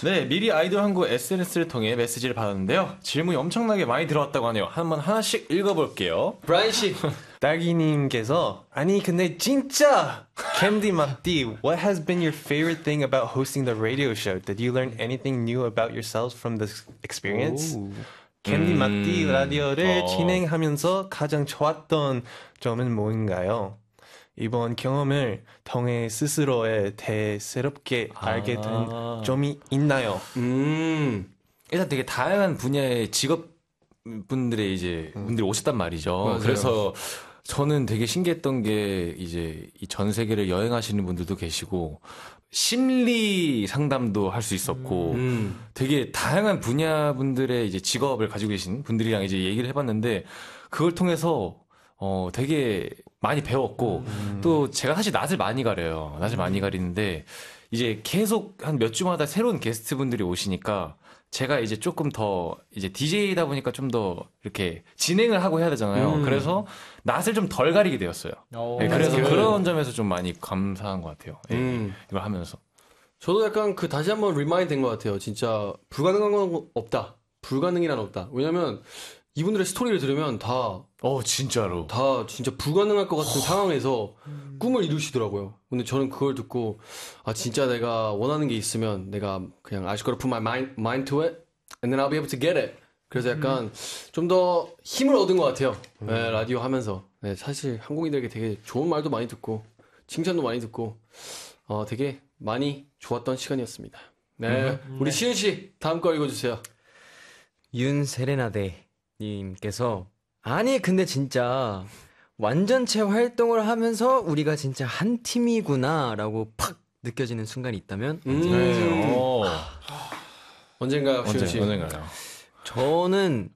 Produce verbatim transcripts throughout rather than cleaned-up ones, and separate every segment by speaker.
Speaker 1: 네, 미리 아이돌 한국 에스엔에스를 통해 메시지를 받았는데요. 질문이 엄청나게 많이 들어왔다고 하네요. 한번 하나씩 읽어볼게요.
Speaker 2: 브라이언 씨.
Speaker 3: 딸기님께서 아니 근데 진짜 캔디 막디, what has been your favorite thing about hosting the radio show? Did you learn anything new about yourselves from this experience? 오. 캔디 막디 라디오를 어. 진행하면서 가장 좋았던 점은 뭐인가요? 이번 경험을 통해 스스로에 대해 새롭게 아. 알게 된 점이 있나요?
Speaker 1: 음, 일단 되게 다양한 분야의 직업분들의 이제 분들이 오셨단 말이죠. 맞아요. 그래서 저는 되게 신기했던 게 이제 이 전 세계를 여행하시는 분들도 계시고 심리 상담도 할 수 있었고 음. 되게 다양한 분야 분들의 이제 직업을 가지고 계신 분들이랑 이제 얘기를 해봤는데 그걸 통해서 어 되게 많이 배웠고 음. 또 제가 사실 낯을 많이 가려요. 낯을 많이 가리는데 이제 계속 한 몇 주마다 새로운 게스트분들이 오시니까 제가 이제 조금 더 이제 디제이다 보니까 좀 더 이렇게 진행을 하고 해야 되잖아요. 음. 그래서 낯을 좀 덜 가리게 되었어요. 네, 그래서 그런 점에서 좀 많이 감사한 것 같아요. 네, 음. 이걸 하면서.
Speaker 2: 저도 약간 그 다시 한번 리마인드 된 것 같아요. 진짜 불가능한 건 없다. 불가능이란 없다. 왜냐면 이분들의 스토리를 들으면 다,
Speaker 1: 어, 진짜로.
Speaker 2: 다 진짜 불가능할 것 같은 상황에서 음. 꿈을 이루시더라고요. 근데 저는 그걸 듣고, 아, 진짜 내가 원하는 게 있으면 내가 그냥 I just gotta put my mind, mind to it and then I'll be able to get it. 그래서 약간 음. 좀 더 힘을 얻은 것 같아요. 음. 네, 라디오 하면서. 네, 사실 한국인들에게 되게 좋은 말도 많이 듣고, 칭찬도 많이 듣고, 어, 되게 많이 좋았던 시간이었습니다. 네. 음. 우리 시은 씨, 다음 거 읽어주세요.
Speaker 4: 윤세레나데. 님께서 아니 근데 진짜 완전체 활동을 하면서 우리가 진짜 한 팀이구나 라고 팍 느껴지는 순간이 있다면
Speaker 2: 음. 네. 언젠가요?
Speaker 1: 언제, 언젠가요?
Speaker 4: 저는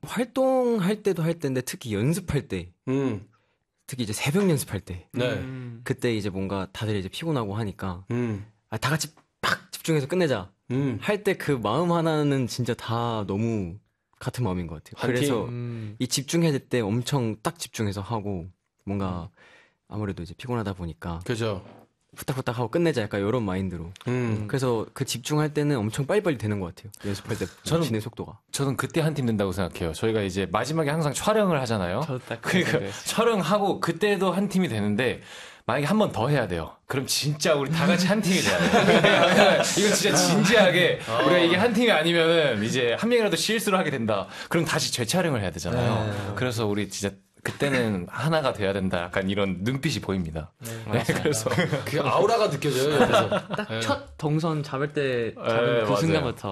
Speaker 4: 활동할 때도 할 때인데 특히 연습할 때 음. 특히 이제 새벽 연습할 때
Speaker 2: 네.
Speaker 4: 음. 그때 이제 뭔가 다들 이제 피곤하고 하니까 음. 아, 다 같이 팍 집중해서 끝내자 음. 할 때 그 마음 하나는 진짜 다 너무 같은 마음인 것 같아요. 그래서 음. 이 집중해야 될 때 엄청 딱 집중해서 하고 뭔가 아무래도 이제 피곤하다 보니까
Speaker 2: 그죠.
Speaker 4: 후딱후딱 하고 끝내자 약간 이런 마인드로. 음. 그래서 그 집중할 때는 엄청 빨리빨리 되는 것 같아요. 연습할 때 저는 진행 속도가.
Speaker 1: 저는 그때 한 팀 된다고 생각해요. 저희가 이제 마지막에 항상 촬영을 하잖아요.
Speaker 4: 저도 딱
Speaker 1: 그러니까 촬영하고 그때도 한 팀이 되는데 만약에 한 번 더 해야 돼요. 그럼 진짜 우리 다 같이 한 팀이 돼야 돼요. 이건 진짜 진지하게 우리가 이게 한 팀이 아니면은 이제 한 명이라도 실수를 하게 된다. 그럼 다시 재촬영을 해야 되잖아요. 네. 그래서 우리 진짜 그때는 하나가 돼야 된다. 약간 이런 눈빛이 보입니다. 네, 네, 그래서
Speaker 2: 그 아우라가 느껴져요. 옆에서.
Speaker 4: 딱 첫 네. 동선 잡을 때 잡은 네, 그 순간부터.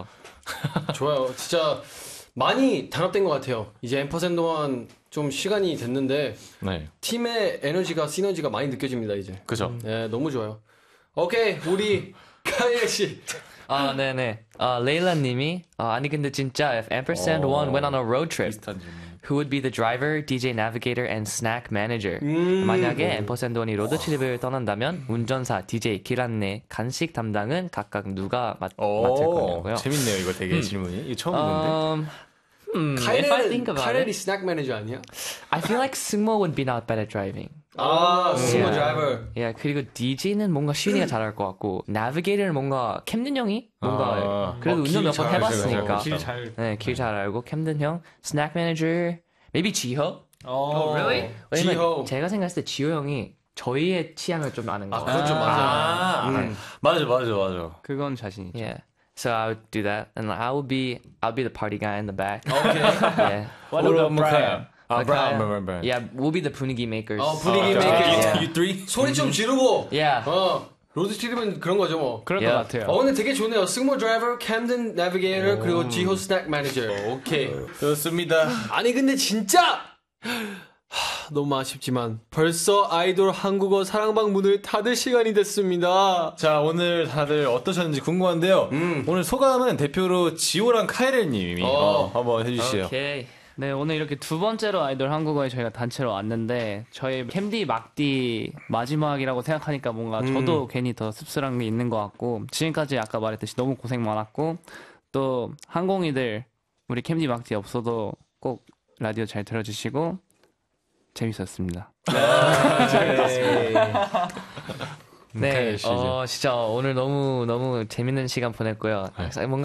Speaker 2: 좋아요. 진짜 많이 단합된 것 같아요. 이제 앰퍼센드 원 좀 시간이 됐는데 네. 팀의 에너지가 시너지가 많이 느껴집니다 이제.
Speaker 1: 그죠?
Speaker 2: 네, 너무 좋아요. 오케이, 우리 카이엘 씨.
Speaker 5: 아, 네네. 아, 레일라님이 아, 아니 근데 진짜 if ampersand one went on a road trip, who would be the driver, 디제이 navigator, and snack manager? 음~ 만약에 ampersand one이 로드 트립을 떠난다면 운전사, 디제이, 길 안내, 간식 담당은 각각 누가 맡, 맡을 거냐고요?
Speaker 1: 재밌네요, 이거 되게 음. 질문이. 이거 처음 보는데.
Speaker 5: Um, Hmm, if I think about
Speaker 2: 카레리
Speaker 5: it,
Speaker 2: 스낵 매니저 아니야?
Speaker 5: I feel like 승모 would be not bad at driving.
Speaker 2: 아, 승모 드라이버.
Speaker 5: 예, 그리고 디제이는 뭔가 슈니가 잘할 것 같고, navigator는 뭔가 캠든 형이 뭔가
Speaker 1: 아,
Speaker 5: 그래도
Speaker 1: 어,
Speaker 5: 운전 몇 번 해봤으니까.
Speaker 1: 길 잘,
Speaker 5: 네, 길 잘 알고 캠든 형, 스낵 매니저, maybe 지호.
Speaker 2: Oh, really?
Speaker 5: 지호. 제가 생각했을 때 지호 형이 저희의 취향을 좀 아는 거.
Speaker 2: 아, 그건 좀 맞아요.
Speaker 1: 아, 음. 맞아, 맞아, 맞아.
Speaker 4: 그건 자신 있죠.
Speaker 5: Yeah. So I would do that, and I would be, I'll be the party guy in the back.
Speaker 2: Okay.
Speaker 5: Yeah.
Speaker 1: What about Brian?
Speaker 5: 아,
Speaker 1: Brian, Brian, Brian.
Speaker 5: Yeah, we'll be the 분위기 makers.
Speaker 2: 어, 분위기
Speaker 1: 어,
Speaker 2: makers.
Speaker 1: Yeah. You three?
Speaker 2: 소리 좀 지르고.
Speaker 5: Yeah.
Speaker 2: 어, 로드 트립은 그런 거죠, 뭐.
Speaker 4: 그럴
Speaker 5: Yeah.
Speaker 4: 것 같아요.
Speaker 2: 어, 근데 되게 좋네요. 승모 드라이버, 캠든 내비게이터, 그리고 지호 스낵 매니저. 오케이.
Speaker 1: 좋습니다.
Speaker 2: 아니, 근데 진짜! 하, 너무 아쉽지만 벌써 아이돌 한국어 사랑방 문을 닫을 시간이 됐습니다.
Speaker 1: 자, 오늘 다들 어떠셨는지 궁금한데요. 음. 오늘 소감은 대표로 지호랑 카이렐님이 어. 어, 한번 해주시죠.
Speaker 5: 오케이.
Speaker 4: 네, 오늘 이렇게 두 번째로 아이돌 한국어에 저희가 단체로 왔는데 저희 캠디 막디 마지막이라고 생각하니까 뭔가 음. 저도 괜히 더 씁쓸한 게 있는 것 같고 지금까지 아까 말했듯이 너무 고생 많았고 또 항공이들 우리 캠디 막디 없어도 꼭 라디오 잘 들어주시고 재밌었습니다.
Speaker 5: 네, 어, 진짜 오늘 너무 너무 재밌는 시간 보냈고요. 뭔가